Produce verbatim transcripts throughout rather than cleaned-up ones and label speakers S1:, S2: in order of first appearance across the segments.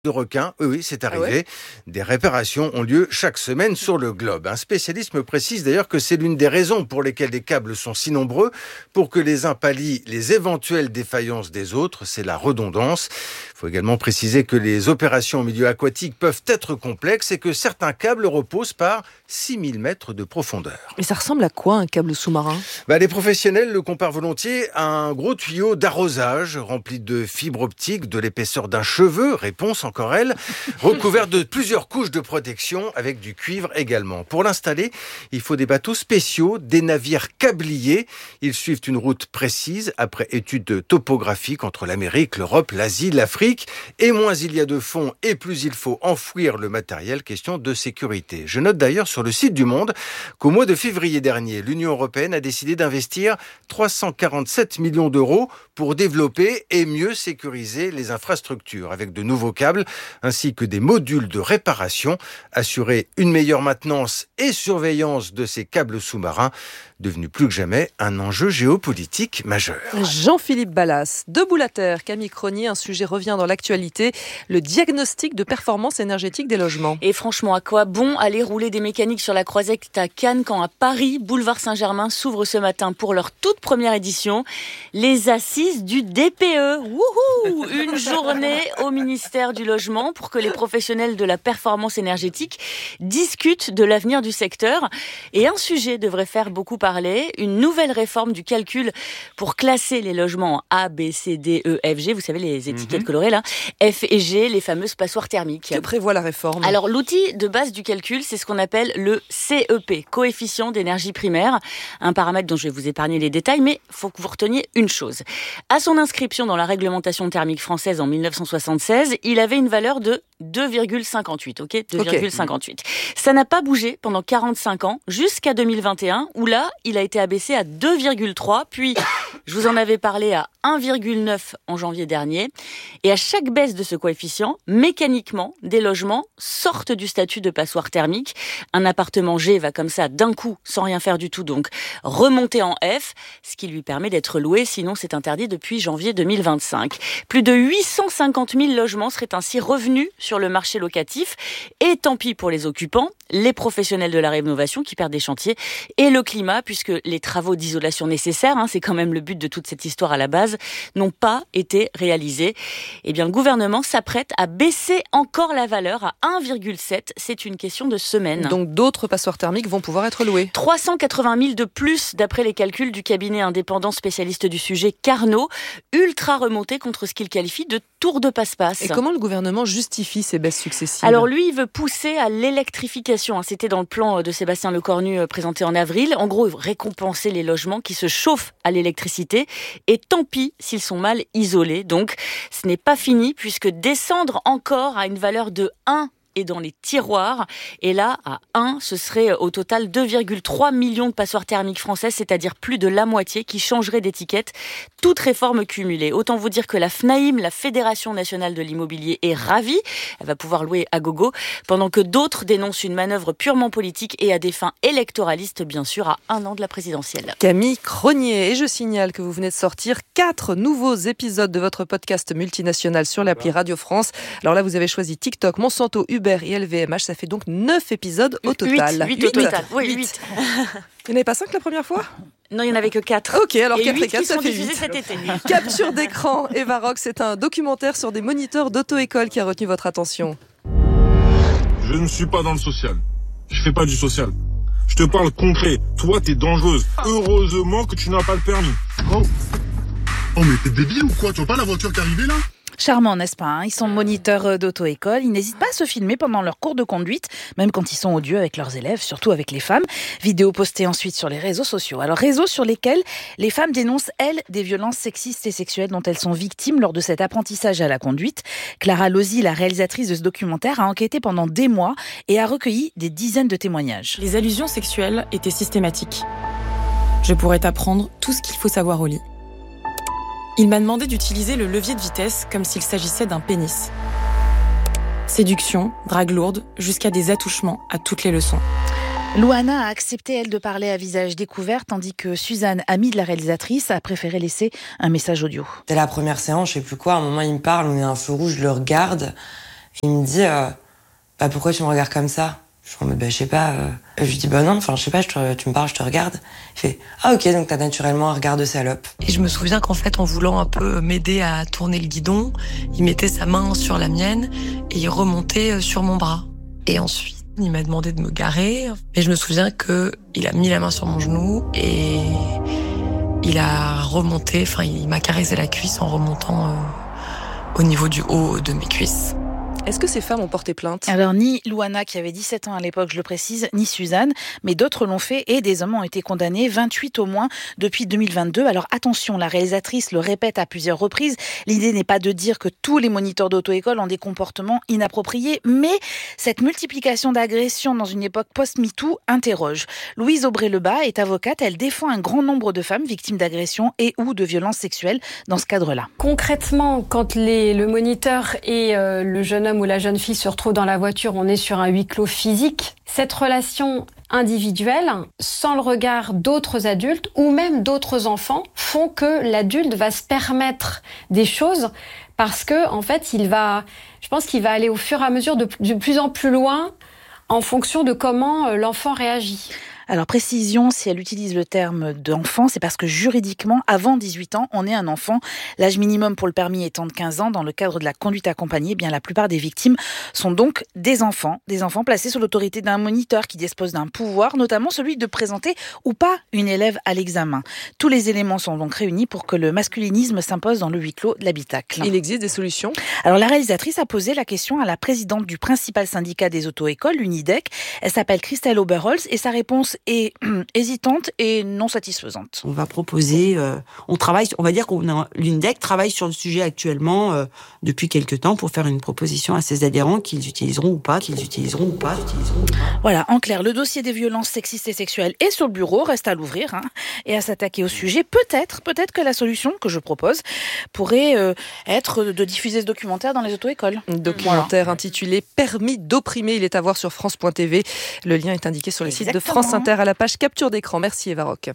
S1: de requins, oui, oui, c'est arrivé. Ah ouais. Des réparations ont lieu chaque semaine sur le globe. Un spécialiste me précise d'ailleurs que c'est l'une des raisons pour lesquelles les câbles sont si nombreux, pour que les uns pallient les éventuelles défaillances des autres, c'est la redondance. Il faut également préciser que les opérations au milieu aquatique peuvent être complexes et que certains câbles reposent par six mille mètres de profondeur.
S2: Et ça ressemble à quoi un câble sous-marin ?
S1: Bah, les professionnels le comparent volontiers à un gros tuyau d'arrosage rempli de fibres optiques de l'épaisseur d'un cheveu, réponse encore elle, recouvert de plusieurs couches de protection avec du cuivre également. Pour l'installer, il faut des bateaux spéciaux, des navires câbliers. Ils suivent une route précise après étude topographique entre l'Amérique, l'Europe, l'Asie, l'Afrique. Et moins il y a de fond et plus il faut enfouir le matériel, question de sécurité. Je note d'ailleurs sur le site du Monde qu'au mois de février dernier, l'Union européenne a décidé d'investir trois cent quarante-sept millions d'euros pour développer et mieux sécuriser les infrastructures avec de nouveaux câbles ainsi que des modules de réparation, assurer une meilleure maintenance et surveillance de ces câbles sous-marins, devenu plus que jamais un enjeu géopolitique majeur.
S2: Jean-Philippe Ballas, debout la terre, Camille Cronier, un sujet revient dans l'actualité, le diagnostic de performance énergétique des logements.
S3: Et franchement, à quoi bon aller rouler des mécaniques sur la Croisette à Cannes quand à Paris, boulevard Saint-Germain s'ouvre ce matin pour leur toute première édition, les assises du D P E. Wouhou ! Une journée au ministère du Logement pour que les professionnels de la performance énergétique discutent de l'avenir du secteur. Et un sujet devrait faire beaucoup parler, une nouvelle réforme du calcul pour classer les logements en A, B, C, D, E, F, G. Vous savez, les étiquettes mmh. colorées là. F et G, les fameuses passoires thermiques.
S2: Que prévoit la réforme ?
S3: Alors, l'outil de base du calcul, c'est ce qu'on appelle le C E P, coefficient d'énergie primaire. Un paramètre dont je vais vous épargner les détails, mais il faut que vous reteniez une chose. À son inscription dans la réglementation thermique française en dix-neuf cent soixante-seize, il avait une valeur de deux virgule cinquante-huit, ok, deux virgule cinquante-huit. Okay. Ça n'a pas bougé pendant quarante-cinq ans, jusqu'à deux mille vingt et un, où là, il a été abaissé à deux virgule trois, puis je vous en avais parlé à un virgule neuf en janvier dernier. Et à chaque baisse de ce coefficient, mécaniquement, des logements sortent du statut de passoire thermique. Un appartement G va comme ça, d'un coup, sans rien faire du tout, donc remonter en F, ce qui lui permet d'être loué, sinon c'est interdit depuis janvier deux mille vingt-cinq. Plus de huit cent cinquante mille logements seraient ainsi revenus sur le marché locatif. Et tant pis pour les occupants, les professionnels de la rénovation qui perdent des chantiers et le climat, puisque les travaux d'isolation nécessaires, hein, c'est quand même le but de toute cette histoire à la base, n'ont pas été réalisés. Eh bien, le gouvernement s'apprête à baisser encore la valeur à un virgule sept. C'est une question de semaines.
S2: Donc d'autres passoires thermiques vont pouvoir être louées.
S3: trois cent quatre-vingt mille de plus, d'après les calculs du cabinet indépendant spécialiste du sujet Carnot, ultra remonté contre ce qu'il qualifie de tour de passe-passe.
S2: Et comment le gouvernement justifie ces baisses successives ?
S3: Alors lui, il veut pousser à l'électrification. C'était dans le plan de Sébastien Lecornu présenté en avril. En gros, récompenser les logements qui se chauffent à l'électricité. Et tant pis s'ils sont mal isolés. Donc, ce n'est pas fini puisque descendre encore à une valeur de un et dans les tiroirs. Et là, à un, ce serait au total deux virgule trois millions de passoires thermiques françaises, c'est-à-dire plus de la moitié qui changeraient d'étiquette, toute réforme cumulée. Autant vous dire que la FNAIM, la Fédération nationale de l'immobilier, est ravie. Elle va pouvoir louer à gogo, pendant que d'autres dénoncent une manœuvre purement politique et à des fins électoralistes, bien sûr, à un an de la présidentielle.
S2: Camille Cronier, et je signale que vous venez de sortir quatre nouveaux épisodes de votre podcast multinational sur l'appli Radio France. Alors là, vous avez choisi TikTok, Monsanto, Uber et L V M H, ça fait donc neuf épisodes au total.
S3: huit au total, oui, huit.
S2: Il n'y en avait pas cinq la première fois ?
S3: Non, il n'y en avait que quatre.
S2: Ok, alors
S3: et
S2: quatre et
S3: huit
S2: quatre,
S3: qui
S2: ça
S3: sont
S2: fait
S3: diffusés
S2: huit.
S3: cet été.
S2: Capture d'écran, Eva Rock, c'est un documentaire sur des moniteurs d'auto-école qui a retenu votre attention.
S4: Je ne suis pas dans le social. Je fais pas du social. Je te parle concret. Toi, t'es dangereuse. Heureusement que tu n'as pas le permis.
S5: Oh, oh mais t'es débile ou quoi ? Tu vois pas la voiture qui est arrivée là ?
S6: Charmant, n'est-ce pas, hein ? Ils sont moniteurs d'auto-école, ils n'hésitent pas à se filmer pendant leurs cours de conduite, même quand ils sont odieux avec leurs élèves, surtout avec les femmes. Vidéos postées ensuite sur les réseaux sociaux. Alors, réseaux sur lesquels les femmes dénoncent, elles, des violences sexistes et sexuelles dont elles sont victimes lors de cet apprentissage à la conduite. Clara Lozzi, la réalisatrice de ce documentaire, a enquêté pendant des mois et a recueilli des dizaines de témoignages.
S7: Les allusions sexuelles étaient systématiques. Je pourrais t'apprendre tout ce qu'il faut savoir au lit. Il m'a demandé d'utiliser le levier de vitesse comme s'il s'agissait d'un pénis. Séduction, drague lourde, jusqu'à des attouchements à toutes les leçons.
S6: Louana a accepté, elle, de parler à visage découvert, tandis que Suzanne, amie de la réalisatrice, a préféré laisser un message audio.
S8: Dès la première séance, je sais plus quoi, à un moment il me parle, on est à un feu rouge, je le regarde, Il me dit euh, bah pourquoi tu me regardes comme ça? Je suis en mode bah je sais pas. Euh... Je lui dis bah non, enfin je sais pas, je te, tu me parles, je te regarde. Il fait ah ok, donc t'as naturellement un regard de salope.
S9: Et je me souviens qu'en fait, en voulant un peu m'aider à tourner le guidon, il mettait sa main sur la mienne et il remontait sur mon bras. Et ensuite, il m'a demandé de me garer. Et je me souviens que il a mis la main sur mon genou et il a remonté, enfin il m'a caressé la cuisse en remontant euh, au niveau du haut de mes cuisses.
S2: Est-ce que ces femmes ont porté plainte?
S6: Alors, ni Louana, qui avait dix-sept ans à l'époque, je le précise, ni Suzanne, mais d'autres l'ont fait et des hommes ont été condamnés, vingt-huit au moins, depuis deux mille vingt-deux. Alors attention, la réalisatrice le répète à plusieurs reprises, l'idée n'est pas de dire que tous les moniteurs d'auto-école ont des comportements inappropriés, mais cette multiplication d'agressions dans une époque post-MeToo interroge. Louise Aubray-Lebas est avocate, elle défend un grand nombre de femmes victimes d'agressions et ou de violences sexuelles dans ce cadre-là.
S10: Concrètement, quand les, le moniteur et euh, le jeune homme ou la jeune fille se retrouvent dans la voiture, on est sur un huis clos physique. Cette relation individuelle, sans le regard d'autres adultes ou même d'autres enfants, font que l'adulte va se permettre des choses parce que, en fait, il va, je pense qu'il va aller au fur et à mesure de, de plus en plus loin en fonction de comment l'enfant réagit.
S6: Alors précision, si elle utilise le terme d'enfant, c'est parce que juridiquement, avant dix-huit ans, on est un enfant. L'âge minimum pour le permis étant de quinze ans, dans le cadre de la conduite accompagnée, eh bien la plupart des victimes sont donc des enfants, des enfants placés sous l'autorité d'un moniteur qui dispose d'un pouvoir, notamment celui de présenter ou pas une élève à l'examen. Tous les éléments sont donc réunis pour que le masculinisme s'impose dans le huis clos de l'habitacle.
S2: Il existe des solutions?
S6: Alors la réalisatrice a posé la question à la présidente du principal syndicat des auto-écoles, l'Unidec. Elle s'appelle Christelle Oberholz et sa réponse est hésitante et non satisfaisante.
S11: On va proposer, euh, on travaille, on va dire qu'on a, l'Undec travaille sur le sujet actuellement euh, depuis quelques temps pour faire une proposition à ses adhérents qu'ils utiliseront ou pas, qu'ils utiliseront ou pas, utiliseront ou pas.
S6: Voilà, en clair, le dossier des violences sexistes et sexuelles est sur le bureau, reste à l'ouvrir hein, et à s'attaquer au sujet. Peut-être, peut-être que la solution que je propose pourrait euh, être de diffuser ce documentaire dans les auto-écoles.
S2: Un documentaire voilà. intitulé « Permis d'opprimer ». Il est à voir sur France point T V. Le lien est indiqué sur le Exactement. site de France Inter à la page capture d'écran. Merci Eva Roch.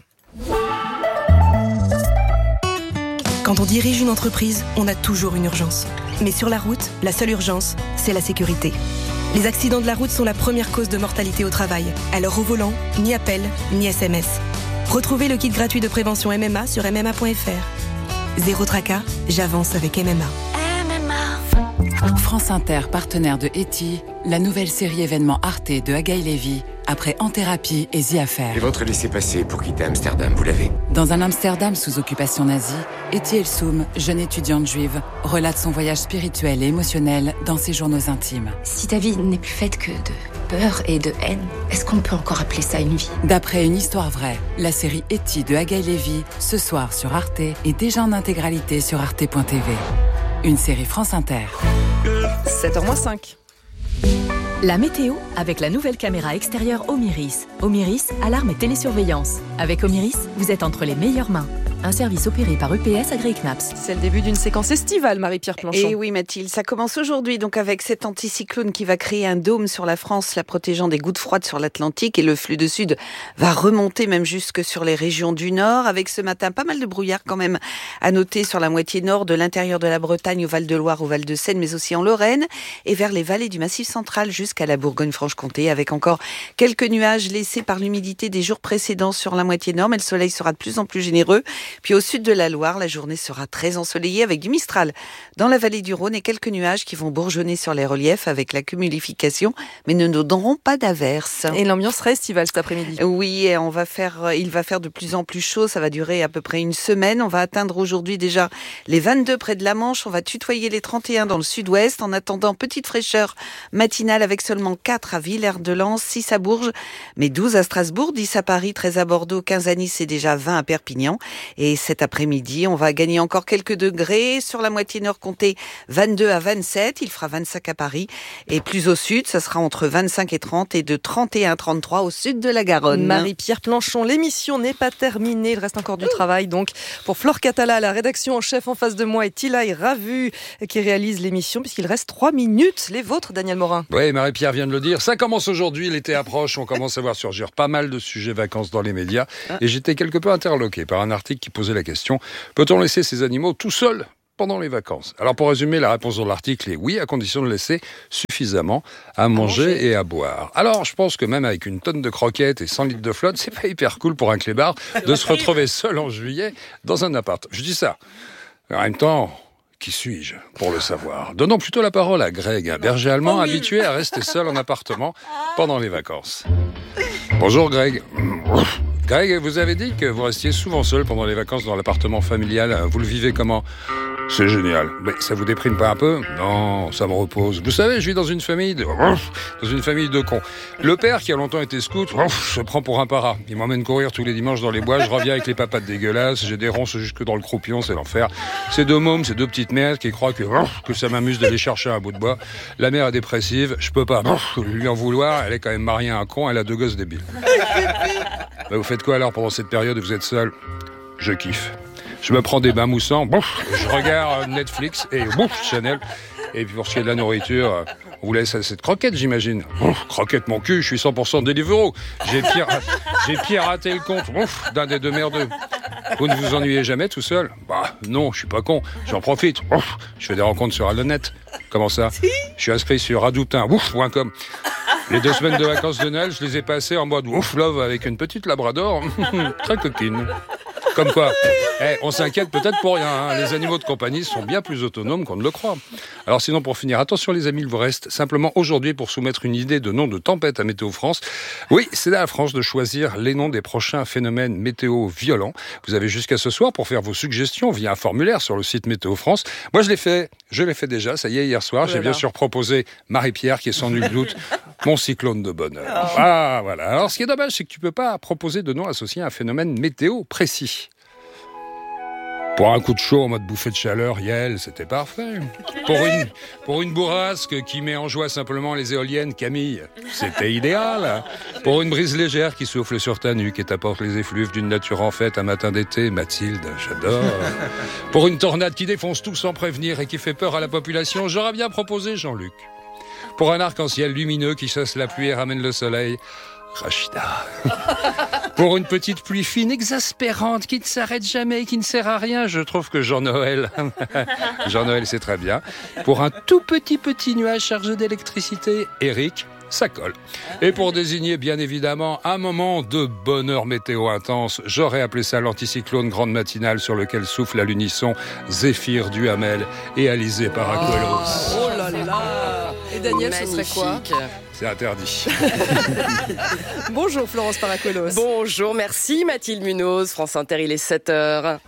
S12: Quand on dirige une entreprise, on a toujours une urgence. Mais sur la route, la seule urgence, c'est la sécurité. Les accidents de la route sont la première cause de mortalité au travail. Alors au volant, ni appel, ni S M S. Retrouvez le kit gratuit de prévention M M A sur m m a point f r. Zéro tracas, j'avance avec M M A.
S13: M M A. France Inter, partenaire de Eti, la nouvelle série événement Arte de Agaï Lévy, après En Thérapie et The Affair.
S14: Et votre laissez-passer pour quitter Amsterdam, vous l'avez?
S13: Dans un Amsterdam sous occupation nazie, Eti Elsoum, jeune étudiante juive, relate son voyage spirituel et émotionnel dans ses journaux intimes.
S15: Si ta vie n'est plus faite que de peur et de haine, est-ce qu'on peut encore appeler ça une vie?
S13: D'après une histoire vraie, la série Eti de Agaï Lévy, ce soir sur Arte et déjà en intégralité sur arte point t v. Une série France Inter.
S2: sept heures moins cinq.
S16: La météo avec la nouvelle caméra extérieure Omiris. Omiris, alarme et télésurveillance. Avec Omiris, vous êtes entre les meilleures mains. Un service opéré par U P S AgriKnaps.
S2: C'est le début d'une séquence estivale, Marie-Pierre Planchon.
S17: Et oui, Mathilde, ça commence aujourd'hui donc avec cet anticyclone qui va créer un dôme sur la France, la protégeant des gouttes froides sur l'Atlantique, et le flux de sud va remonter même jusque sur les régions du nord, avec ce matin pas mal de brouillard quand même à noter sur la moitié nord de l'intérieur de la Bretagne au Val-de-Loire, au Val-de-Seine, mais aussi en Lorraine et vers les vallées du Massif central jusqu'à la Bourgogne-Franche-Comté, avec encore quelques nuages laissés par l'humidité des jours précédents sur la moitié nord, mais le soleil sera de plus en plus généreux. Puis au sud de la Loire, la journée sera très ensoleillée avec du Mistral dans la vallée du Rhône et quelques nuages qui vont bourgeonner sur les reliefs avec la cumulification, mais ne nous donneront pas d'averses.
S2: Et l'ambiance sera estivale cet après-midi.
S17: Oui, et on va faire, il va faire de plus en plus chaud, ça va durer à peu près une semaine. On va atteindre aujourd'hui déjà les vingt-deux près de la Manche, on va tutoyer les trente et un dans le sud-ouest, en attendant petite fraîcheur matinale avec seulement quatre à Villers-de-Lans, six à Bourges, mais douze à Strasbourg, dix à Paris, treize à Bordeaux, quinze à Nice et déjà vingt à Perpignan. Et cet après-midi, on va gagner encore quelques degrés. Sur la moitié nord, comptez vingt-deux à vingt-sept. Il fera vingt-cinq à Paris. Et plus au sud, ça sera entre vingt-cinq et trente et de trente et un à trente-trois au sud de la Garonne.
S2: Marie-Pierre Planchon, l'émission n'est pas terminée. Il reste encore du travail. Donc, pour Flore Catala, la rédaction en chef en face de moi, et Tilaï Ravu qui réalise l'émission, puisqu'il reste trois minutes. Les vôtres, Daniel Morin.
S18: Oui, Marie-Pierre vient de le dire. Ça commence aujourd'hui. L'été approche. On commence à voir surgir pas mal de sujets vacances dans les médias. Et j'étais quelque peu interloqué par un article qui posait la question: peut-on laisser ces animaux tout seuls pendant les vacances. Alors pour résumer, la réponse dans l'article est oui, à condition de laisser suffisamment à manger, à manger et à boire. Alors je pense que même avec une tonne de croquettes et cent litres de flotte, c'est pas hyper cool pour un clébard de se retrouver seul en juillet dans un appart. Je dis ça. En même temps, qui suis-je pour le savoir? Donnons plutôt la parole à Greg, un berger allemand habitué à rester seul en appartement pendant les vacances. Bonjour Greg. Greg, vous avez dit que vous restiez souvent seul pendant les vacances dans l'appartement familial. Vous le vivez comment? C'est génial. Mais ça vous déprime pas un peu? Non, ça me repose. Vous savez, je vis dans une famille de... dans une famille de cons. Le père, qui a longtemps été scout, se prend pour un para. Il m'emmène courir tous les dimanches dans les bois. Je reviens avec les papates dégueulasses. J'ai des ronces jusque dans le croupion, c'est l'enfer. Ces deux mômes, ces deux petites mères qui croient que, que ça m'amuse d'aller chercher un bout de bois. La mère est dépressive. Je peux pas lui en vouloir. Elle est quand même mariée à un con. Elle a deux gosses débiles. Bah, vous faites quoi alors pendant cette période où vous êtes seul? Je kiffe. Je me prends des bains moussants, bouf, je regarde Netflix et bouf, Chanel. Et puis pour ce qui est de la nourriture, on vous laisse cette croquette, j'imagine. Bouf, croquette mon cul, je suis cent pour cent Deliveroo. J'ai pire, j'ai piraté le compte bouf, d'un des deux merdeux. Vous ne vous ennuyez jamais tout seul? Bah non, je suis pas con, j'en profite. Bouf, je fais des rencontres sur Alonet. Comment ça? Je suis inscrit sur radoutin point com. Les deux semaines de vacances de Noël, je les ai passées en mode ouf love avec une petite labrador, très coquine. Comme quoi, eh, on s'inquiète peut-être pour rien. Hein. Les animaux de compagnie sont bien plus autonomes qu'on ne le croit. Alors sinon, pour finir, attention les amis, il vous reste simplement aujourd'hui pour soumettre une idée de nom de tempête à Météo France. Oui, c'est à la France de choisir les noms des prochains phénomènes météo violents. Vous avez jusqu'à ce soir pour faire vos suggestions via un formulaire sur le site Météo France. Moi, je l'ai fait, je l'ai fait déjà, ça y est, hier soir. Oh J'ai bien sûr proposé Marie-Pierre, qui est sans nul doute mon cyclone de bonheur. Oh. Ah, voilà. Alors, ce qui est dommage, c'est que tu peux pas proposer de nom associé à un phénomène météo précis. Pour un coup de chaud en mode bouffée de chaleur, Yael, c'était parfait. Pour une, pour une bourrasque qui met en joie simplement les éoliennes, Camille, c'était idéal. Pour une brise légère qui souffle sur ta nuque et t'apporte les effluves d'une nature en fête un matin d'été, Mathilde, j'adore. Pour une tornade qui défonce tout sans prévenir et qui fait peur à la population, j'aurais bien proposé Jean-Luc. Pour un arc-en-ciel lumineux qui chasse la pluie et ramène le soleil, Rachida. Pour une petite pluie fine, exaspérante, qui ne s'arrête jamais, qui ne sert à rien, je trouve que Jean-Noël, Jean-Noël c'est très bien. Pour un tout petit petit nuage chargé d'électricité, Eric, ça colle. Et pour désigner bien évidemment un moment de bonheur météo intense, j'aurais appelé ça l'anticyclone grande matinale sur lequel souffle à l'unisson Zéphyr Duhamel et Alizé Paracuelos.
S2: Oh, oh là là. Et Daniel, magnifique. Ce serait quoi?
S18: C'est interdit.
S2: Bonjour Florence Paracuelos.
S19: Bonjour, merci Mathilde Munoz. France Inter, il est sept heures.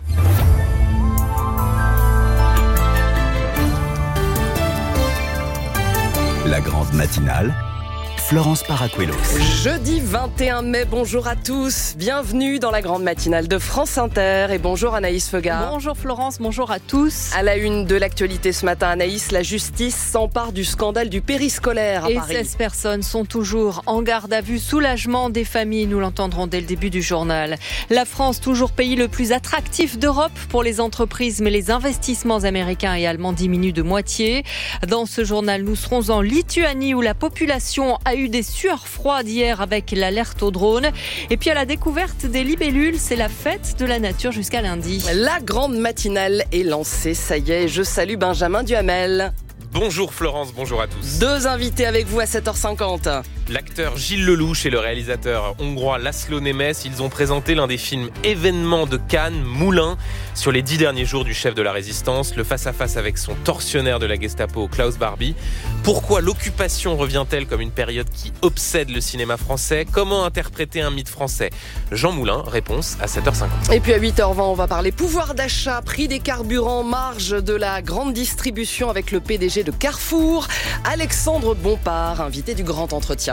S20: La grande matinale, Florence Paracuelos.
S19: Jeudi vingt et un mai, bonjour à tous. Bienvenue dans la grande matinale de France Inter et bonjour Anaïs Fegard.
S2: Bonjour Florence, bonjour à tous.
S19: À la une de l'actualité ce matin, Anaïs, la justice s'empare du scandale du périscolaire à
S2: et
S19: Paris.
S2: Et seize personnes sont toujours en garde à vue. Soulagement des familles, nous l'entendrons dès le début du journal. La France, toujours pays le plus attractif d'Europe pour les entreprises, mais les investissements américains et allemands diminuent de moitié. Dans ce journal, nous serons en Lituanie où la population a eu des sueurs froides hier avec l'alerte au drone. Et puis à la découverte des libellules, c'est la fête de la nature jusqu'à lundi.
S19: La grande matinale est lancée, ça y est. Je salue Benjamin Duhamel.
S21: Bonjour Florence, bonjour à tous.
S19: Deux invités avec vous à sept heures cinquante.
S21: L'acteur Gilles Lelouch et le réalisateur hongrois Laszlo Nemes, ils ont présenté l'un des films événements de Cannes, Moulin, sur les dix derniers jours du chef de la résistance, le face-à-face avec son tortionnaire de la Gestapo, Klaus Barbie. Pourquoi l'occupation revient-elle comme une période qui obsède le cinéma français? Comment interpréter un mythe français? Jean Moulin, réponse à sept heures cinquante.
S19: Et puis à huit heures vingt, on va parler pouvoir d'achat, prix des carburants, marge de la grande distribution avec le P D G de Carrefour, Alexandre Bompard, invité du Grand Entretien.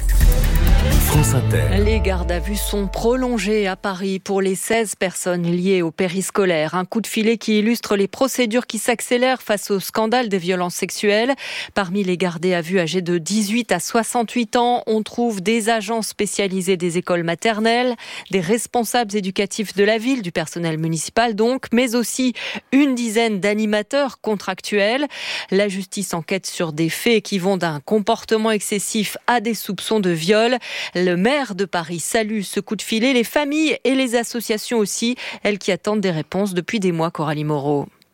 S20: France Inter.
S2: Les gardes à vue sont prolongés à Paris pour les seize personnes liées au périscolaire. Un coup de filet qui illustre les procédures qui s'accélèrent face au scandale des violences sexuelles. Parmi les gardés à vue âgés de dix-huit à soixante-huit ans, on trouve des agents spécialisés des écoles maternelles, des responsables éducatifs de la ville, du personnel municipal donc, mais aussi une dizaine d'animateurs contractuels. La justice enquête sur des faits qui vont d'un comportement excessif à des soupçons de viol. Le maire de Paris salue ce coup de filet, les familles et les associations aussi, elles qui attendent des réponses depuis des mois, Coralie Moreau.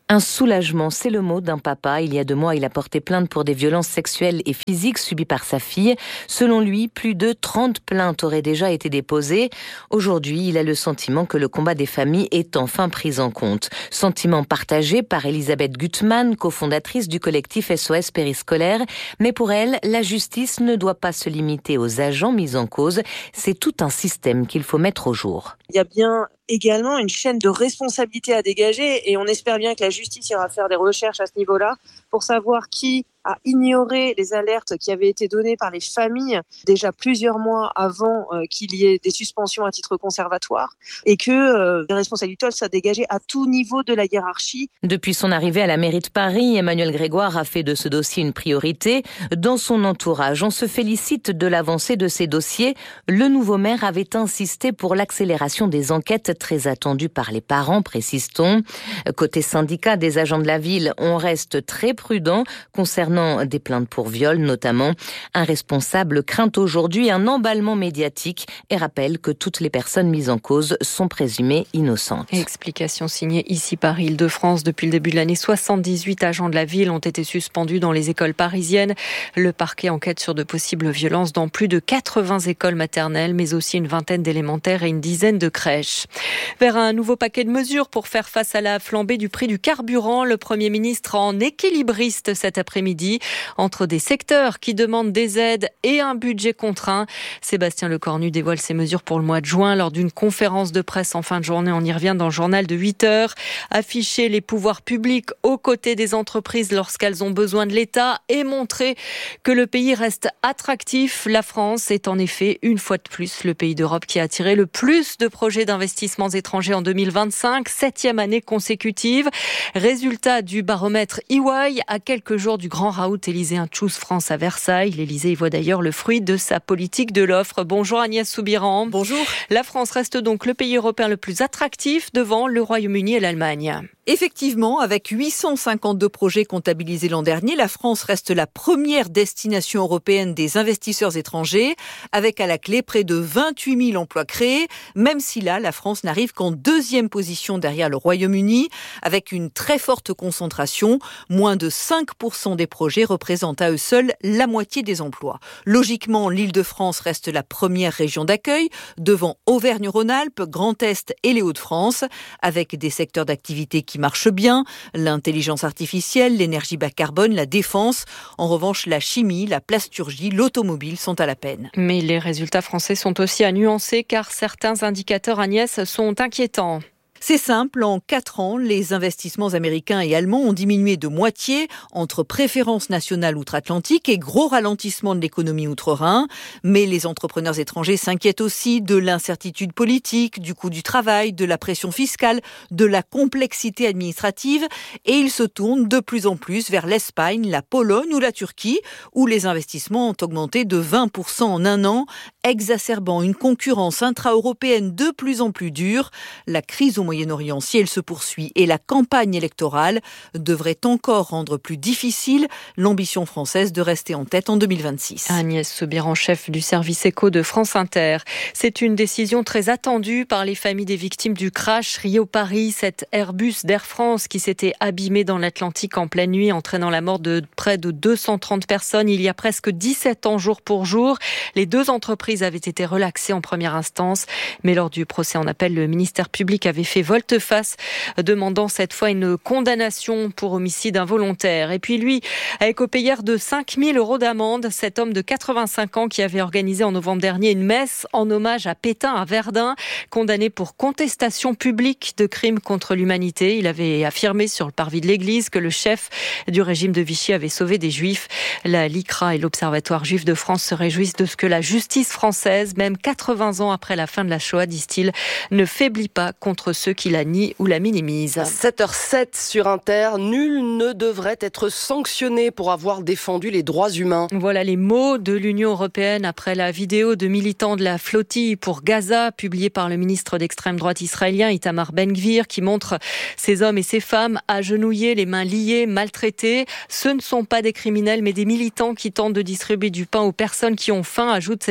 S1: Un soulagement, c'est le mot d'un papa. Il y a deux mois, il a porté plainte pour des violences sexuelles et physiques subies par sa fille. Selon lui, plus de trente plaintes auraient déjà été déposées. Aujourd'hui, il a le sentiment que le combat des familles est enfin pris en compte. Sentiment partagé par Elisabeth Gutmann, cofondatrice du collectif S O S Périscolaire. Mais pour elle, la justice ne doit pas se limiter aux agents mis en cause. C'est tout un système qu'il faut mettre au jour.
S22: Il y a bien également une chaîne de responsabilité à dégager et on espère bien que la justice ira faire des recherches à ce niveau-là pour savoir qui a ignoré les alertes qui avaient été données par les familles déjà plusieurs mois avant euh, qu'il y ait des suspensions à titre conservatoire et que euh, les responsabilités soient dégagées à tout niveau de la hiérarchie.
S1: Depuis son arrivée à la mairie de Paris, Emmanuel Grégoire a fait de ce dossier une priorité. Dans son entourage, on se félicite de l'avancée de ces dossiers. Le nouveau maire avait insisté pour l'accélération des enquêtes très attendues par les parents, précise-t-on. Côté syndicat des agents de la ville, on reste très prudent concernant des plaintes pour viol notamment. Un responsable craint aujourd'hui un emballement médiatique et rappelle que toutes les personnes mises en cause sont présumées innocentes.
S2: Explication signée ici par Île-de-France. Depuis le début de l'année, soixante-dix-huit agents de la ville ont été suspendus dans les écoles parisiennes. Le parquet enquête sur de possibles violences dans plus de quatre-vingts écoles maternelles, mais aussi une vingtaine d'élémentaires et une dizaine de crèches. Vers un nouveau paquet de mesures pour faire face à la flambée du prix du carburant, le Premier ministre en équilibriste cet après-midi entre des secteurs qui demandent des aides et un budget contraint. Sébastien Lecornu dévoile ses mesures pour le mois de juin lors d'une conférence de presse en fin de journée. On y revient dans le journal de huit heures. Afficher les pouvoirs publics aux côtés des entreprises lorsqu'elles ont besoin de l'État et montrer que le pays reste attractif. La France est en effet, une fois de plus, le pays d'Europe qui a attiré le plus de projets d'investissements étrangers en deux mille vingt-cinq, septième année consécutive. Résultat du baromètre E Y à quelques jours du grand raout élyséen Choose France à Versailles. L'Élysée y voit d'ailleurs le fruit de sa politique de l'offre. Bonjour Agnès Soubiran.
S23: Bonjour.
S2: La France reste donc le pays européen le plus attractif devant le Royaume-Uni et l'Allemagne.
S23: Effectivement, avec huit cent cinquante-deux projets comptabilisés l'an dernier, la France reste la première destination européenne des investisseurs étrangers, avec à la clé près de vingt-huit mille emplois créés, même si là, la France n'arrive qu'en deuxième position derrière le Royaume-Uni, avec une très forte concentration. Moins de cinq pour cent des projets représentent à eux seuls la moitié des emplois. Logiquement, l'Île-de-France reste la première région d'accueil, devant Auvergne-Rhône-Alpes, Grand Est et les Hauts-de-France, avec des secteurs d'activité qui marchent bien, l'intelligence artificielle, l'énergie bas carbone, la défense. En revanche, la chimie, la plasturgie, l'automobile sont à la peine.
S2: Mais les résultats français sont aussi à nuancer car certains indicateurs, Agnès, sont inquiétants.
S23: C'est simple, en quatre ans, les investissements américains et allemands ont diminué de moitié entre préférence nationale outre-Atlantique et gros ralentissement de l'économie outre-Rhin. Mais les entrepreneurs étrangers s'inquiètent aussi de l'incertitude politique, du coût du travail, de la pression fiscale, de la complexité administrative et ils se tournent de plus en plus vers l'Espagne, la Pologne ou la Turquie où les investissements ont augmenté de vingt pour cent en un an, exacerbant une concurrence intra-européenne de plus en plus dure. La crise au Moyen-Orient, si elle se poursuit et la campagne électorale devrait encore rendre plus difficile l'ambition française de rester en tête en deux mille vingt-six.
S2: Agnès Soubiran, chef du service éco de France Inter. C'est une décision très attendue par les familles des victimes du crash Rio-Paris, cet Airbus d'Air France qui s'était abîmé dans l'Atlantique en pleine nuit, entraînant la mort de près de deux cent trente personnes il y a presque dix-sept ans jour pour jour. Les deux entreprises avaient été relaxées en première instance, mais lors du procès en appel, le ministère public avait fait volte-face, demandant cette fois une condamnation pour homicide involontaire. Et puis lui a écopé hier de cinq mille euros d'amende. Cet homme de quatre-vingt-cinq ans qui avait organisé en novembre dernier une messe en hommage à Pétain à Verdun, condamné pour contestation publique de crimes contre l'humanité. Il avait affirmé sur le parvis de l'église que le chef du régime de Vichy avait sauvé des juifs. La LICRA et l'Observatoire juif de France se réjouissent de ce que la justice française, même quatre-vingts ans après la fin de la Shoah, disent-ils, ne faiblit pas contre ceux qui la nient ou la minimisent.
S19: sept heures sept sur Inter, nul ne devrait être sanctionné pour avoir défendu les droits humains.
S2: Voilà les mots de l'Union européenne après la vidéo de militants de la flottille pour Gaza, publiée par le ministre d'extrême droite israélien Itamar Ben-Gvir, qui montre ces hommes et ces femmes agenouillés, les mains liées, maltraités. Ce ne sont pas des criminels, mais des militants qui tentent de distribuer du pain aux personnes qui ont faim, ajoute la commission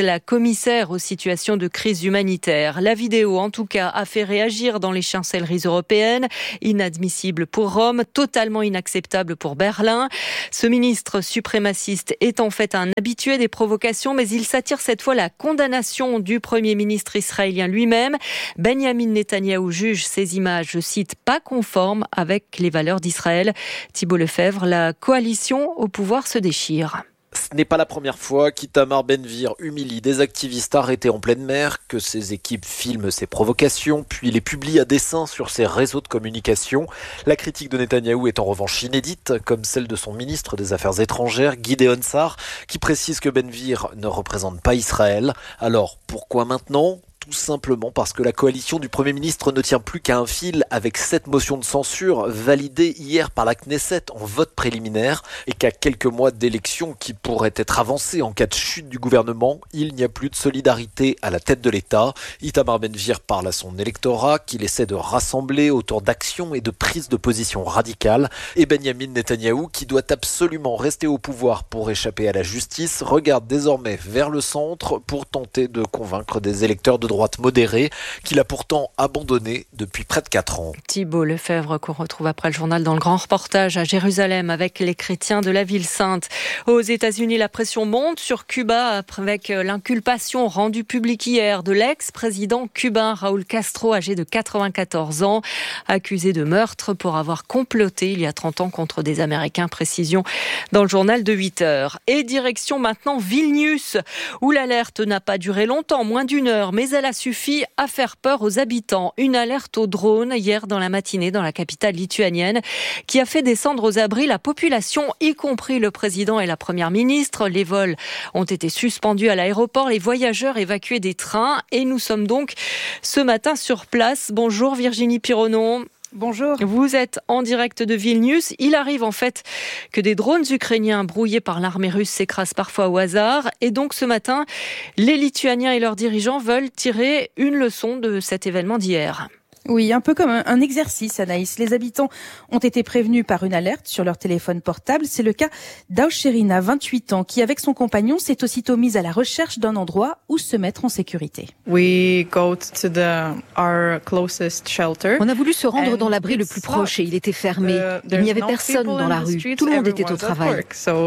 S3: commissaire aux situations de crise humanitaire. La vidéo, en tout cas, a fait réagir dans les chancelleries européennes. Inadmissible pour Rome, totalement inacceptable pour Berlin. Ce ministre suprémaciste est en fait un habitué des provocations, mais il s'attire cette fois la condamnation du Premier ministre israélien lui-même. Benjamin Netanyahou juge ces images, je cite, pas conformes avec les valeurs d'Israël. Thibault Lefebvre, la coalition au pouvoir se déchire.
S4: Ce n'est pas la première fois qu'Itamar Ben-Gvir humilie des activistes arrêtés en pleine mer, que ses équipes filment ses provocations, puis les publient à dessein sur ses réseaux de communication. La critique de Netanyahou est en revanche inédite, comme celle de son ministre des Affaires étrangères, Gideon Sa'ar, qui précise que Ben-Gvir ne représente pas Israël. Alors, pourquoi maintenant ? Tout simplement parce que la coalition du Premier ministre ne tient plus qu'à un fil avec cette motion de censure validée hier par la Knesset en vote préliminaire et qu'à quelques mois d'élections qui pourraient être avancées en cas de chute du gouvernement, il n'y a plus de solidarité à la tête de l'État. Itamar Ben-Gvir parle à son électorat qu'il essaie de rassembler autour d'actions et de prises de position radicales. Et Benjamin Netanyahou, qui doit absolument rester au pouvoir pour échapper à la justice, regarde désormais vers le centre pour tenter de convaincre des électeurs de droite modérée qu'il a pourtant abandonné depuis près de quatre ans.
S3: Thibault Lefebvre qu'on retrouve après le journal dans le grand reportage à Jérusalem avec les chrétiens de la ville sainte. Aux États-Unis, la pression monte sur Cuba avec l'inculpation rendue publique hier de l'ex-président cubain Raúl Castro, âgé de quatre-vingt-quatorze ans, accusé de meurtre pour avoir comploté il y a trente ans contre des Américains. Précision dans le journal de huit heures. Et direction maintenant Vilnius, où l'alerte n'a pas duré longtemps, moins d'une heure, mais elle a suffi à faire peur aux habitants. Une alerte au drone hier dans la matinée dans la capitale lituanienne qui a fait descendre aux abris la population, y compris le président et la première ministre. Les vols ont été suspendus à l'aéroport, les voyageurs évacués des trains et nous sommes donc ce matin sur place. Bonjour Virginie Pironon.
S6: Bonjour.
S3: Vous êtes en direct de Vilnius. Il arrive en fait que des drones ukrainiens brouillés par l'armée russe s'écrasent parfois au hasard. Et donc ce matin, les Lituaniens et leurs dirigeants veulent tirer une leçon de cet événement d'hier.
S6: Oui, un peu comme un exercice, Anaïs. Les habitants ont été prévenus par une alerte sur leur téléphone portable. C'est le cas d'Aucherina, vingt-huit ans, qui, avec son compagnon, s'est aussitôt mise à la recherche d'un endroit où se mettre en sécurité.
S5: We go to the, our closest shelter.
S24: On a voulu se rendre dans l'abri le plus proche et il était fermé. Il n'y avait personne dans la rue. Tout le monde était au travail.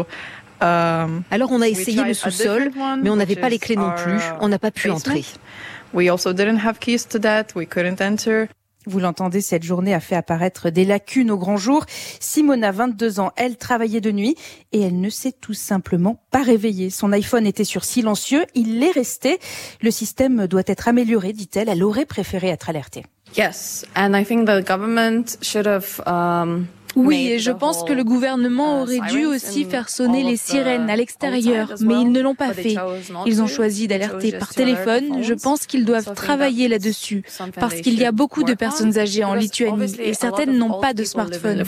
S24: Alors on a essayé le sous-sol, mais on n'avait pas les clés non plus. On n'a pas pu entrer.
S5: We also didn't have keys to that. We couldn't enter.
S6: Vous l'entendez, cette journée a fait apparaître des lacunes au grand jour. Simona, vingt-deux ans, elle travaillait de nuit et elle ne s'est tout simplement pas réveillée. Son iPhone était sur silencieux, il l'est resté. Le système doit être amélioré, dit-elle. Elle aurait préféré être alertée.
S5: Yes, and I think the government should have um
S25: Oui, et je pense que le gouvernement aurait dû aussi faire sonner les sirènes à l'extérieur, mais ils ne l'ont pas fait. Ils ont choisi d'alerter par téléphone. Je pense qu'ils doivent travailler là-dessus, parce qu'il y a beaucoup de personnes âgées en Lituanie et certaines n'ont pas de smartphone.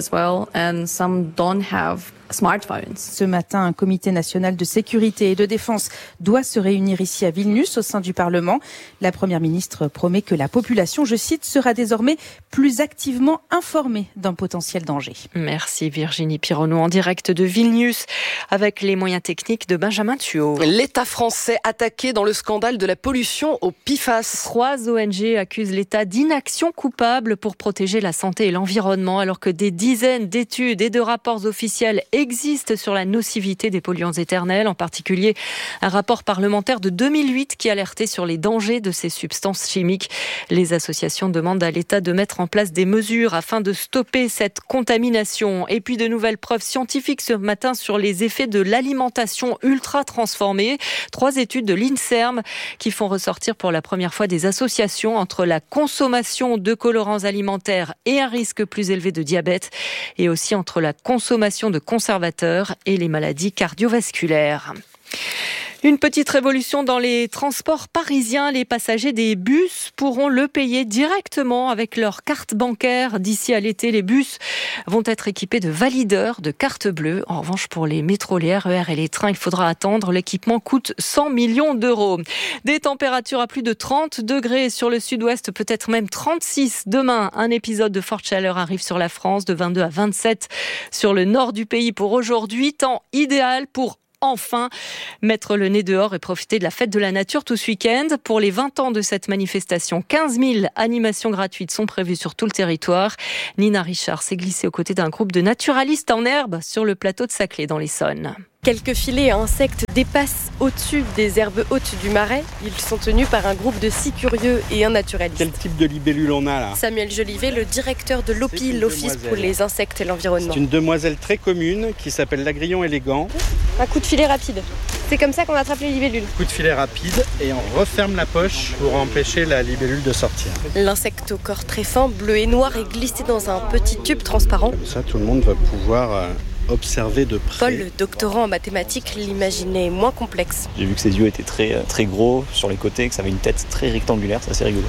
S6: Ce matin, un comité national de sécurité et de défense doit se réunir ici à Vilnius au sein du Parlement. La première ministre promet que la population, je cite, sera désormais plus activement informée d'un potentiel danger.
S3: Merci Virginie Pironon en direct de Vilnius avec les moyens techniques de Benjamin Thuot.
S19: L'État français attaqué dans le scandale de la pollution au P F A S.
S3: Trois O N G accusent l'État d'inaction coupable pour protéger la santé et l'environnement alors que des dizaines d'études et de rapports officiels existent sur la nocivité des polluants éternels, en particulier un rapport parlementaire de deux mille huit qui alertait sur les dangers de ces substances chimiques. Les associations demandent à l'État de mettre en place des mesures afin de stopper cette contamination. Et puis de nouvelles preuves scientifiques ce matin sur les effets de l'alimentation ultra transformée. Trois études de l'INSERM qui font ressortir pour la première fois des associations entre la consommation de colorants alimentaires et un risque plus élevé de diabète, et aussi entre la consommation de conservateurs et les maladies cardiovasculaires. Une petite révolution dans les transports parisiens. Les passagers des bus pourront le payer directement avec leur carte bancaire. D'ici à l'été, les bus vont être équipés de valideurs de carte bleue. En revanche, pour les métros, les R E R et les trains, il faudra attendre. L'équipement coûte cent millions d'euros. Des températures à plus de trente degrés sur le sud-ouest, peut-être même trente-six. Demain, un épisode de forte chaleur arrive sur la France, de vingt-deux à vingt-sept sur le nord du pays pour aujourd'hui. Temps idéal pour enfin mettre le nez dehors et profiter de la fête de la nature tout ce week-end. Pour les vingt ans de cette manifestation, quinze mille animations gratuites sont prévues sur tout le territoire. Nina Richard s'est glissée aux côtés d'un groupe de naturalistes en herbe sur le plateau de Saclay dans l'Essonne.
S7: Quelques filets à insectes dépassent au-dessus des herbes hautes du Marais. Ils sont tenus par un groupe de six curieux et un naturaliste.
S8: Quel type de libellule on a là ?
S7: Samuel Jolivet, le directeur de l'O P I, l'Office pour les insectes et l'environnement.
S8: C'est une demoiselle très commune qui s'appelle l'agrillon élégant.
S7: Un coup de filet rapide. C'est comme ça qu'on attrape les libellules.
S8: Coup de filet rapide et on referme la poche pour empêcher la libellule de sortir.
S7: L'insecte au corps très fin, bleu et noir, est glissé dans un petit tube transparent.
S8: Comme ça, tout le monde va pouvoir euh, observer de près.
S7: Paul, le doctorant en mathématiques, l'imaginait moins complexe.
S9: J'ai vu que ses yeux étaient très, très gros sur les côtés, que ça avait une tête très rectangulaire, c'est assez rigolo.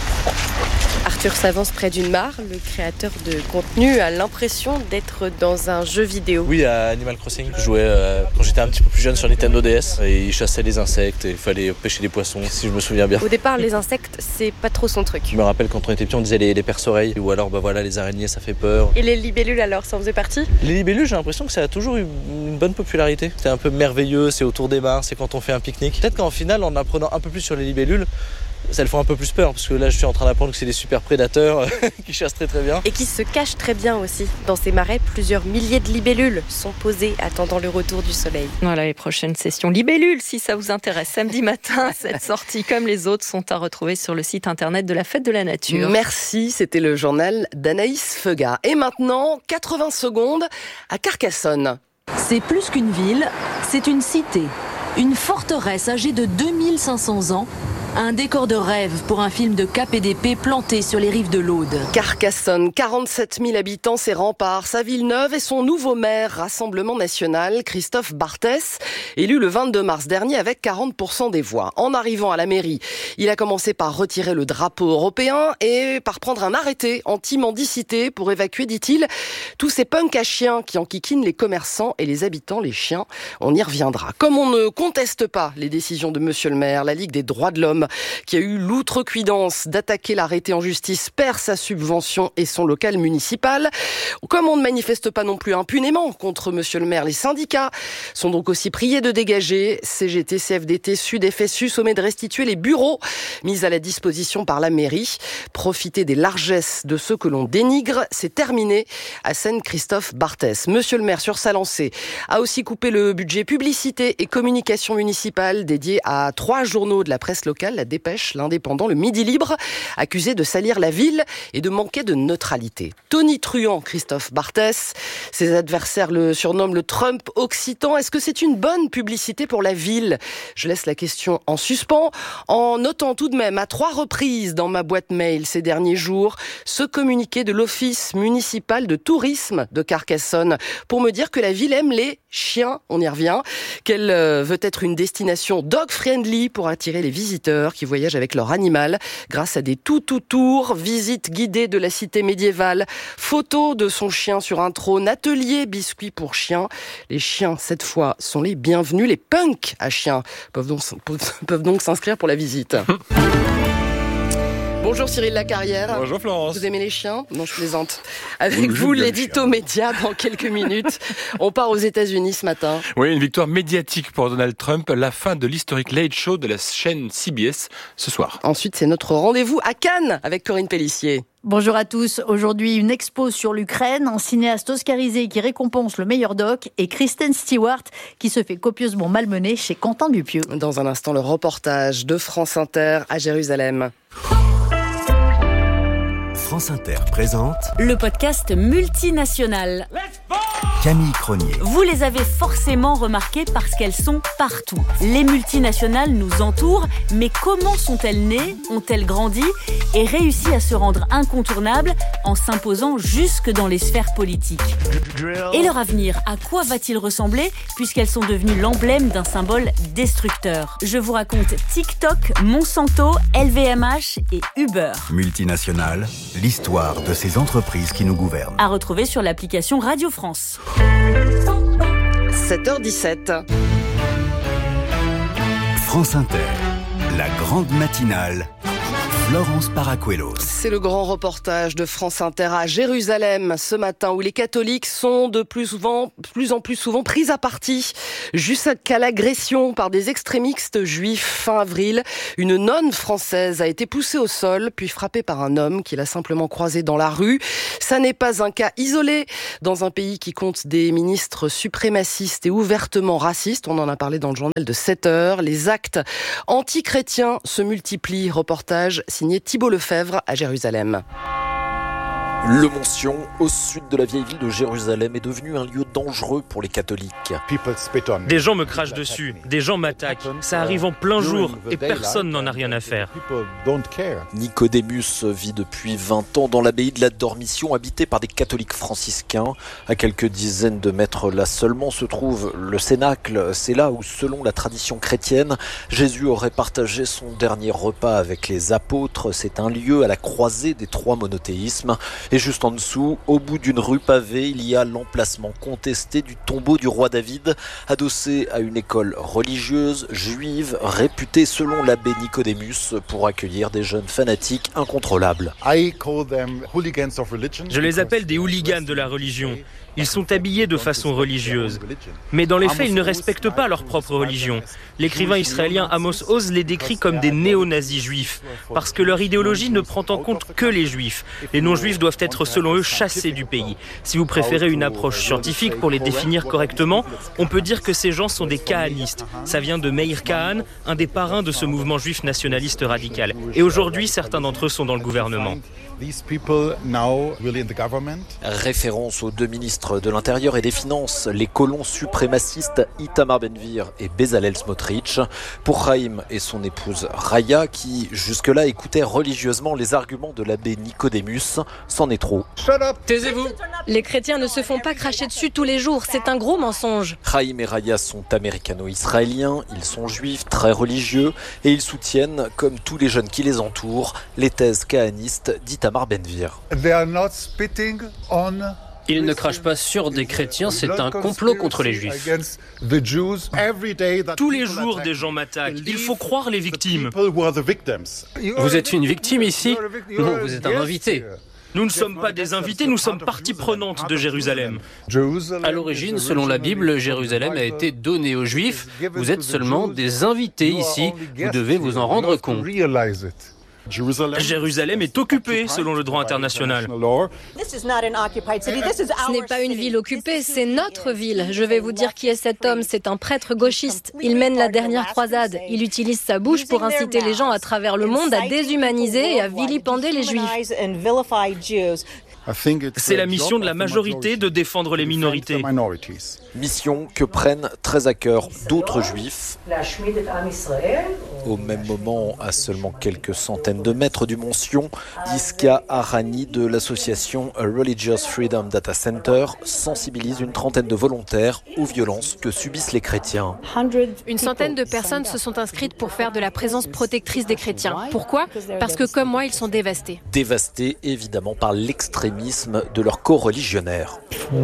S7: Arthur s'avance près d'une mare. Le créateur de contenu a l'impression d'être dans un jeu vidéo.
S10: Oui, à Animal Crossing, je jouais euh, quand j'étais un petit peu plus jeune sur Nintendo D S et il chassait les insectes et il fallait pêcher des poissons, si je me souviens bien.
S7: Au départ, les insectes, c'est pas trop son truc.
S10: Je me rappelle quand on était petit, on disait les, les perce-oreilles ou alors bah voilà, les araignées, ça fait peur.
S7: Et les libellules alors, ça en faisait partie ?
S10: Les libellules, j'ai l'impression que ça a toujours eu une bonne popularité. C'est un peu merveilleux, c'est autour des mares, c'est quand on fait un pique-nique. Peut-être qu'en final, en apprenant un peu plus sur les libellules, ça le fait un peu plus peur, parce que là je suis en train d'apprendre que c'est des super prédateurs qui chassent très très bien.
S7: Et qui se cachent très bien aussi. Dans ces marais, plusieurs milliers de libellules sont posées attendant le retour du soleil.
S3: Voilà les prochaines sessions libellules, si ça vous intéresse. Samedi matin, cette sortie comme les autres sont à retrouver sur le site internet de la Fête de la Nature.
S19: Merci, c'était le journal d'Anaïs Feuga. Et maintenant, quatre-vingts secondes à Carcassonne.
S11: C'est plus qu'une ville, c'est une cité. Une forteresse âgée de deux mille cinq cents ans. Un décor de rêve pour un film de K P D P planté sur les rives de l'Aude.
S19: Carcassonne, quarante-sept mille habitants, ses remparts, sa ville neuve et son nouveau maire, Rassemblement National, Christophe Barthès, élu le vingt-deux mars dernier avec quarante pour cent des voix. En arrivant à la mairie, il a commencé par retirer le drapeau européen et par prendre un arrêté anti-mendicité pour évacuer, dit-il, tous ces punks à chiens qui enquiquinent les commerçants et les habitants, les chiens. On y reviendra. Comme on ne conteste pas les décisions de monsieur le maire, la Ligue des droits de l'homme, qui a eu l'outrecuidance d'attaquer l'arrêté en justice, perd sa subvention et son local municipal. Comme on ne manifeste pas non plus impunément contre monsieur le maire, les syndicats sont donc aussi priés de dégager. C G T, C F D T, Sud, F S U sommet de restituer les bureaux mis à la disposition par la mairie. Profiter des largesses de ceux que l'on dénigre, c'est terminé, assène Christophe Barthès. Monsieur le maire, sur sa lancée, a aussi coupé le budget publicité et communication municipale dédié à trois journaux de la presse locale, La Dépêche, L'Indépendant, Le Midi Libre, accusé de salir la ville et de manquer de neutralité. Tonitruant Christophe Barthès, ses adversaires le surnomment le Trump occitan. Est-ce que c'est une bonne publicité pour la ville ? Je laisse la question en suspens, en notant tout de même à trois reprises dans ma boîte mail ces derniers jours ce communiqué de l'Office municipal de tourisme de Carcassonne pour me dire que la ville aime les chiens, on y revient, qu'elle veut être une destination dog-friendly pour attirer les visiteurs qui voyagent avec leur animal grâce à des tout-tout-tours, visites guidées de la cité médiévale, photos de son chien sur un trône, atelier biscuits pour chiens. Les chiens, cette fois, sont les bienvenus. Les punks à chiens peuvent donc, peuvent donc s'inscrire pour la visite. Bonjour Cyril Lacarrière.
S26: Bonjour Florence.
S19: Vous aimez les chiens ? Non, je plaisante. Avec vous, l'édito média dans quelques minutes. On part aux États-Unis ce matin.
S26: Oui, une victoire médiatique pour Donald Trump. La fin de l'historique Late Show de la chaîne C B S ce soir.
S19: Ensuite, c'est notre rendez-vous à Cannes avec Corinne Pellissier.
S27: Bonjour à tous. Aujourd'hui, une expo sur l'Ukraine, un cinéaste oscarisé qui récompense le meilleur doc et Kristen Stewart qui se fait copieusement malmener chez Quentin Dupieux.
S19: Dans un instant, le reportage de France Inter à Jérusalem.
S20: France Inter présente
S28: le podcast multinational.
S20: Camille Cronier.
S28: Vous les avez forcément remarquées parce qu'elles sont partout. Les multinationales nous entourent, mais comment sont-elles nées, ont-elles grandi et réussi à se rendre incontournables en s'imposant jusque dans les sphères politiques ? Et leur avenir, à quoi va-t-il ressembler puisqu'elles sont devenues l'emblème d'un symbole destructeur ? Je vous raconte TikTok, Monsanto, L V M H et Uber.
S20: Multinationales, l'histoire de ces entreprises qui nous gouvernent.
S28: À retrouver sur l'application Radio France.
S19: sept heures dix-sept.
S20: France Inter, la grande matinale, Florence Paracuelos.
S19: C'est le grand reportage de France Inter à Jérusalem ce matin où les catholiques sont de plus, souvent, plus en plus souvent pris à partie jusqu'à l'agression par des extrémistes juifs. Fin avril, une nonne française a été poussée au sol puis frappée par un homme qui l'a simplement croisée dans la rue. Ça n'est pas un cas isolé dans un pays qui compte des ministres suprémacistes et ouvertement racistes. On en a parlé dans le journal de sept heures. Les actes anti-chrétiens se multiplient. Reportage signé Thibault Lefebvre à Jérusalem.
S4: Le Monsion, au sud de la vieille ville de Jérusalem, est devenu un lieu dangereux pour les catholiques.
S12: Des gens me crachent dessus, des gens m'attaquent. Ça arrive en plein jour et personne n'en a rien à faire.
S4: Nicodémus vit depuis vingt ans dans l'abbaye de la Dormition, habitée par des catholiques franciscains. À quelques dizaines de mètres là seulement se trouve le Cénacle. C'est là où, selon la tradition chrétienne, Jésus aurait partagé son dernier repas avec les apôtres. C'est un lieu à la croisée des trois monothéismes. Et juste en dessous, au bout d'une rue pavée, il y a l'emplacement contesté du tombeau du roi David, adossé à une école religieuse juive réputée selon l'abbé Nicodémus pour accueillir des jeunes fanatiques incontrôlables.
S12: Je les appelle des hooligans de la religion. Ils sont habillés de façon religieuse. Mais dans les faits, ils ne respectent pas leur propre religion. L'écrivain israélien Amos Oz les décrit comme des néo-nazis juifs, parce que leur idéologie ne prend en compte que les juifs. Les non-juifs doivent être, selon eux, chassés du pays. Si vous préférez une approche scientifique pour les définir correctement, on peut dire que ces gens sont des kahanistes. Ça vient de Meir Kahan, un des parrains de ce mouvement juif nationaliste radical. Et aujourd'hui, certains d'entre eux sont dans le gouvernement.
S4: Référence aux deux ministres de l'Intérieur et des Finances, les colons suprémacistes Itamar Ben-Gvir et Bezalel Smotrich. Pour Chaim et son épouse Raya, qui jusque-là écoutaient religieusement les arguments de l'abbé Nicodémus, c'en est trop.
S12: Taisez-vous.
S7: Les chrétiens ne se font pas cracher dessus tous les jours, c'est un gros mensonge.
S4: Chaim et Raya sont américano-israéliens, ils sont juifs, très religieux, et ils soutiennent, comme tous les jeunes qui les entourent, les thèses kahanistes d'Itamar Ben-Gvir.
S13: Ils ne crachent pas sur des chrétiens, c'est un complot contre les juifs.
S12: Tous les jours, des gens m'attaquent. Il faut croire les victimes.
S13: Vous êtes une victime ici? Non, vous êtes un invité.
S12: Nous ne sommes pas des invités, nous sommes partie prenante de Jérusalem.
S13: À l'origine, selon la Bible, Jérusalem a été donnée aux Juifs. Vous êtes seulement des invités ici. Vous devez vous en rendre compte.
S12: Jérusalem est occupée selon le droit international.
S7: Ce n'est pas une ville occupée, c'est notre ville. Je vais vous dire qui est cet homme, c'est un prêtre gauchiste. Il mène la dernière croisade. Il utilise sa bouche pour inciter les gens à travers le monde à déshumaniser et à vilipender les juifs.
S12: C'est la mission de la majorité de défendre les minorités.
S4: Mission que prennent très à cœur d'autres juifs. Au même moment, à seulement quelques centaines de mètres du Monsion, Iska Arani de l'association A Religious Freedom Data Center sensibilise une trentaine de volontaires aux violences que subissent les chrétiens.
S7: Une centaine de personnes se sont inscrites pour faire de la présence protectrice des chrétiens. Pourquoi ? Parce que comme moi, ils sont dévastés.
S4: Dévastés évidemment par l'extrémisme de leurs co-religionnaires.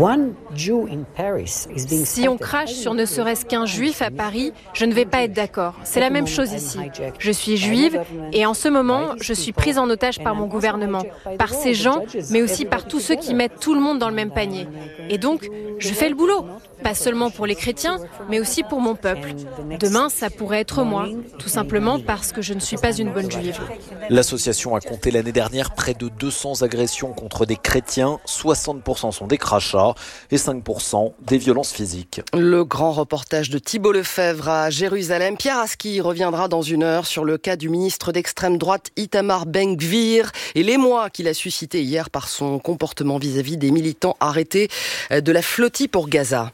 S7: Si on crache sur ne serait-ce qu'un juif à Paris, je ne vais pas être d'accord. C'est la même chose ici. Je suis juive et en ce moment, je suis prise en otage par mon gouvernement, par ces gens, mais aussi par tous ceux qui mettent tout le monde dans le même panier. Et donc, je fais le boulot. Pas seulement pour les chrétiens, mais aussi pour mon peuple. Demain, ça pourrait être moi, tout simplement parce que je ne suis pas une bonne juive.
S4: L'association a compté l'année dernière près de deux cents agressions contre des chrétiens, soixante pour cent sont des crachats et cinq pour cent des violences physiques.
S19: Le grand reportage de Thibault Lefebvre à Jérusalem. Pierre Aski reviendra dans une heure sur le cas du ministre d'extrême droite Itamar Ben-Gvir et l'émoi qu'il a suscité hier par son comportement vis-à-vis des militants arrêtés de la flotille pour Gaza.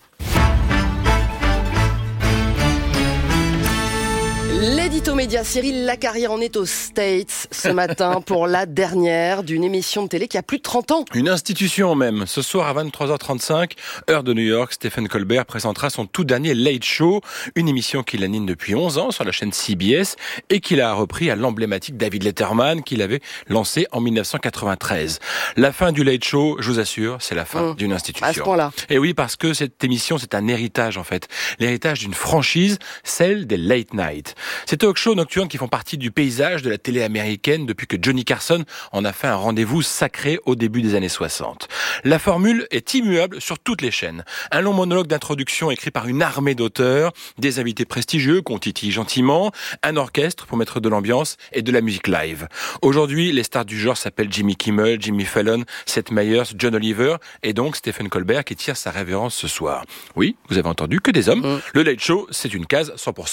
S19: L'édito média, Cyril Lacarrière en est aux States ce matin pour la dernière d'une émission de télé qui a plus de trente ans.
S26: Une institution même. Ce soir à vingt-trois heures trente-cinq, heure de New York, Stephen Colbert présentera son tout dernier Late Show, une émission qu'il anime depuis onze ans sur la chaîne C B S et qu'il a repris à l'emblématique David Letterman qu'il avait lancé en dix-neuf cent quatre-vingt-treize. La fin du Late Show, je vous assure, c'est la fin mmh. d'une institution.
S19: À ce point-là.
S26: Et oui, parce que cette émission, c'est un héritage en fait. L'héritage d'une franchise, celle des Late Night. C'était au talk-shows nocturnes qui font partie du paysage de la télé américaine depuis que Johnny Carson en a fait un rendez-vous sacré au début des années soixante. La formule est immuable sur toutes les chaînes. Un long monologue d'introduction écrit par une armée d'auteurs, des invités prestigieux qu'on titille gentiment, un orchestre pour mettre de l'ambiance et de la musique live. Aujourd'hui, les stars du genre s'appellent Jimmy Kimmel, Jimmy Fallon, Seth Meyers, John Oliver et donc Stephen Colbert qui tire sa révérence ce soir. Oui, vous avez entendu, que des hommes. Mmh. Le Late Show, c'est une case cent pour cent